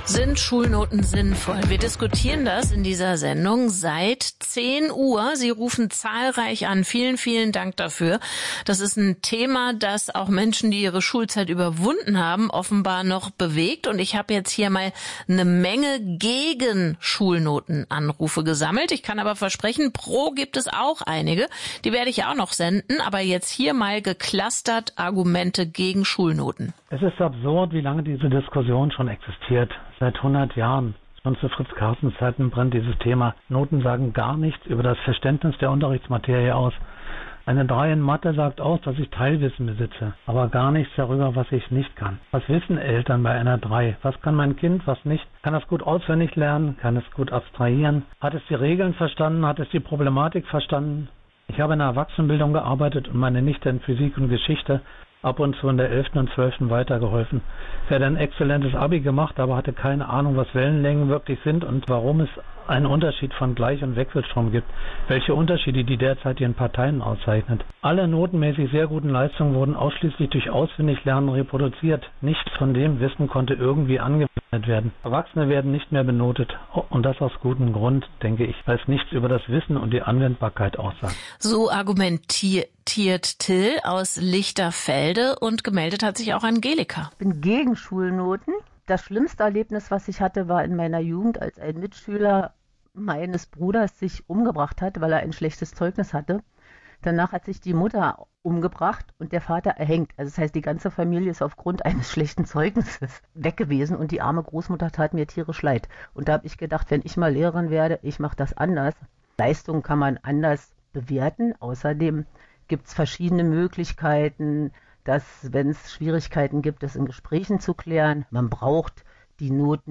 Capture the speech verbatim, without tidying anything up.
Sind Schulnoten sinnvoll? Wir diskutieren das in dieser Sendung seit zehn Uhr. Sie rufen zahlreich an. Vielen, vielen Dank dafür. Das ist ein Thema, das auch Menschen, die ihre Schulzeit überwunden haben, offenbar noch bewegt. Und ich habe jetzt hier mal eine Menge gegen Schulnotenanrufe gesammelt. Ich kann aber versprechen, pro gibt es auch einige. Die werde ich auch noch senden. Aber jetzt hier mal geclustert Argumente gegen Schulnoten. Es ist absurd, wie lange diese Diskussion schon existiert. Seit hundert Jahren. Schon zu Fritz Carstens Zeiten brennt dieses Thema. Noten sagen gar nichts über das Verständnis der Unterrichtsmaterie aus. Eine drei in Mathe sagt aus, dass ich Teilwissen besitze, aber gar nichts darüber, was ich nicht kann. Was wissen Eltern bei einer drei? Was kann mein Kind, was nicht? Kann es gut auswendig lernen? Kann es gut abstrahieren? Hat es die Regeln verstanden? Hat es die Problematik verstanden? Ich habe in der Erwachsenenbildung gearbeitet und meine Nichte in Physik und Geschichte ab und zu in der elften und zwölften weitergeholfen. Sie hat ein exzellentes Abi gemacht, aber hatte keine Ahnung, was Wellenlängen wirklich sind und warum es einen Unterschied von Gleich- und Wechselstrom gibt, welche Unterschiede die derzeitigen Parteien auszeichnet. Alle notenmäßig sehr guten Leistungen wurden ausschließlich durch Auswendiglernen reproduziert. Nichts von dem Wissen konnte irgendwie angewendet werden. Erwachsene werden nicht mehr benotet und das aus gutem Grund, denke ich, weil es nichts über das Wissen und die Anwendbarkeit aussagt. So argumentiert Till aus Lichterfelde und gemeldet hat sich auch Angelika. Ich bin gegen Schulnoten. Das schlimmste Erlebnis, was ich hatte, war in meiner Jugend, als ein Mitschüler meines Bruders sich umgebracht hat, weil er ein schlechtes Zeugnis hatte. Danach hat sich die Mutter umgebracht und der Vater erhängt. Also das heißt, die ganze Familie ist aufgrund eines schlechten Zeugnisses weg gewesen und die arme Großmutter tat mir tierisch leid. Und da habe ich gedacht, wenn ich mal Lehrerin werde, ich mache das anders. Leistungen kann man anders bewerten. Außerdem gibt es verschiedene Möglichkeiten, dass, wenn es Schwierigkeiten gibt, das in Gesprächen zu klären. Man braucht die Noten